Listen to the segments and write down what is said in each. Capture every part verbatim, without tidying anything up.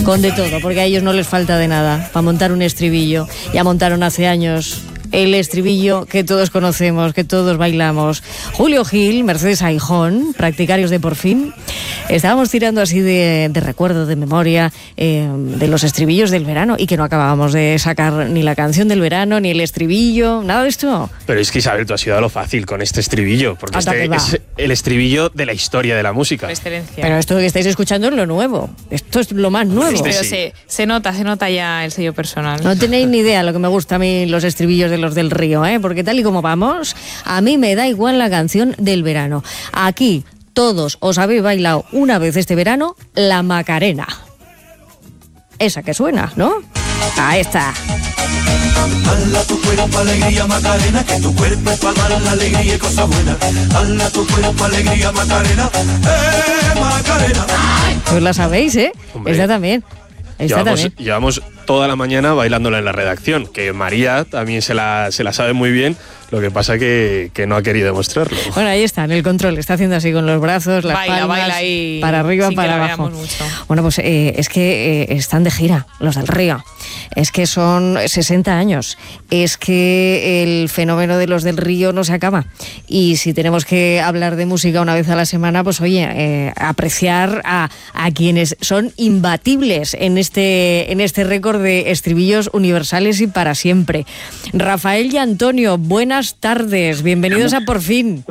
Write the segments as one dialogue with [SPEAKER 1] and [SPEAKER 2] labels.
[SPEAKER 1] con de todo, porque a ellos no les falta de nada para montar un estribillo. Ya montaron hace años el estribillo que todos conocemos, que todos bailamos. Julio Gil, Mercedes Aijón, practicarios de Por Fin. Estábamos tirando así de, de recuerdo, de memoria, eh, de los estribillos del verano, y que no acabábamos de sacar ni la canción del verano, ni el estribillo, nada de esto.
[SPEAKER 2] Pero es que, Isabel, tú has ido a lo fácil con este estribillo, porque
[SPEAKER 1] Anda,
[SPEAKER 2] este
[SPEAKER 1] que va.
[SPEAKER 2] es el estribillo de la historia de la música.
[SPEAKER 1] Pero esto que estáis escuchando es lo nuevo. Esto es lo más nuevo.
[SPEAKER 2] Este
[SPEAKER 3] Pero
[SPEAKER 2] sí.
[SPEAKER 3] se, se nota, se nota ya el sello personal.
[SPEAKER 1] No tenéis ni idea lo que me gusta a mí los estribillos de los del Río, ¿eh? Porque tal y como vamos, a mí me da igual la canción del verano. Aquí todos os habéis bailado una vez este verano la Macarena. Esa que suena, ¿no? Ahí está.
[SPEAKER 4] Hala tu cuerpo, alegría, Macarena, que tu cuerpo es para dar la alegría y cosas buenas. Hala tu cuerpo, alegría, Macarena, eh, Macarena.
[SPEAKER 1] Pues la sabéis, ¿eh?
[SPEAKER 2] Hombre.
[SPEAKER 1] Esta también. Esta
[SPEAKER 2] Llevamos,
[SPEAKER 1] también.
[SPEAKER 2] llevamos toda la mañana bailándola en la redacción, que María también se la, se la sabe muy bien, lo que pasa que, que no ha querido demostrarlo.
[SPEAKER 1] Bueno, ahí está, en el control, está haciendo así con los brazos, las
[SPEAKER 3] Baila,
[SPEAKER 1] palmas,
[SPEAKER 3] baila ahí,
[SPEAKER 1] para arriba,
[SPEAKER 3] sin que
[SPEAKER 1] para
[SPEAKER 3] la
[SPEAKER 1] abajo.
[SPEAKER 3] veamos mucho.
[SPEAKER 1] Bueno, pues eh, es que eh, están de gira, los del Río. Es que son sesenta años. Es que el fenómeno de los del Río no se acaba. Y si tenemos que hablar de música una vez a la semana, pues oye, eh, apreciar a, a quienes son imbatibles en este, en este récord de estribillos universales y para siempre. Rafael y Antonio, buenas tardes, bienvenidos a Por Fin.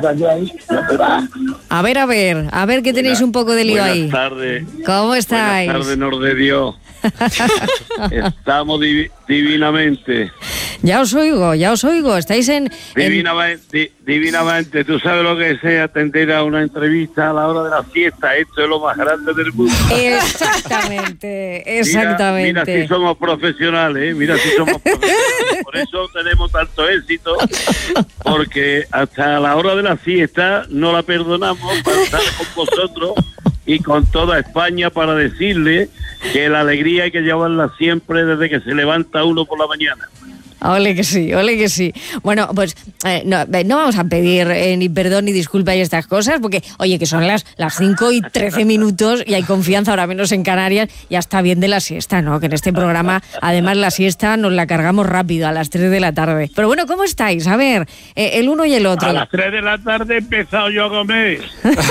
[SPEAKER 1] A ver, a ver, a ver que tenéis un poco de lío
[SPEAKER 5] Buenas
[SPEAKER 1] ahí.
[SPEAKER 5] tardes.
[SPEAKER 1] ¿Cómo estáis?
[SPEAKER 5] Buenas tardes, Nor de Dios. Estamos divi- divinamente.
[SPEAKER 1] Ya os oigo, ya os oigo. Estáis en... en-
[SPEAKER 5] Divinamente, di- divinamente. Tú sabes lo que es atender a una entrevista a la hora de la siesta. Esto es lo más grande del mundo.
[SPEAKER 1] Exactamente,
[SPEAKER 5] Mira,
[SPEAKER 1] exactamente.
[SPEAKER 5] mira si somos profesionales, ¿eh? Mira si somos profesionales. Por eso tenemos tanto éxito, porque hasta la hora de la siesta no la perdonamos para estar con vosotros y con toda España para decirle que la alegría hay que llevarla siempre desde que se levanta uno por la mañana.
[SPEAKER 1] Ole que sí, ole que sí. Bueno, pues eh, no, eh, no vamos a pedir eh, ni perdón ni disculpa y estas cosas, porque, oye, que son las las cinco y trece minutos y hay confianza, ahora menos en Canarias, ya está bien de la siesta, ¿no? Que en este programa, además, la siesta nos la cargamos rápido, a las tres de la tarde. Pero bueno, ¿cómo estáis? A ver, eh, el uno y el otro.
[SPEAKER 5] A las tres de la tarde he empezado yo a comer.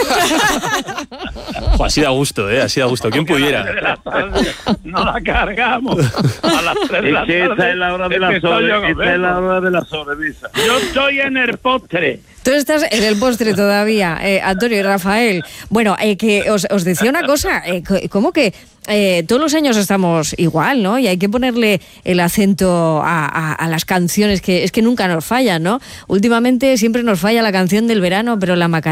[SPEAKER 2] Jo, así da gusto, ¿eh? Así da gusto. ¿Quién pudiera?
[SPEAKER 5] De la tarde no la cargamos. A las tres de la tarde. Es que esa es la hora de la sobre, esa es la hora de la sobremesa. Yo estoy en el postre.
[SPEAKER 1] Tú estás en el postre todavía, eh, Antonio y Rafael. Bueno, eh, que os, os decía una cosa, eh, ¿cómo que eh, todos los años estamos igual, ¿no? Y hay que ponerle el acento a, a, a las canciones, que es que nunca nos fallan, ¿no? Últimamente siempre nos falla la canción del verano, pero la Macarena